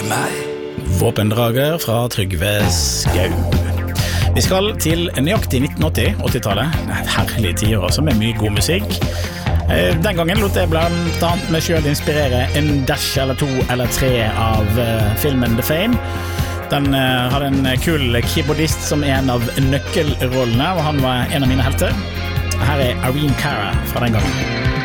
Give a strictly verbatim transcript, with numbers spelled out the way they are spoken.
meg. Våpendrager fra Trygve Skau. Vi skal til nøyaktig nitten åtti, åttitallet. Et herlig tiår også, med mye god musikk. Den gangen lot jeg blant annet meg selv inspirere en dash eller to eller tre av filmen The Fame. Den hadde en kul keyboardist som en av nøkkelrollene, og han var en av mine helter. Her er Irene Cara fra den gangen.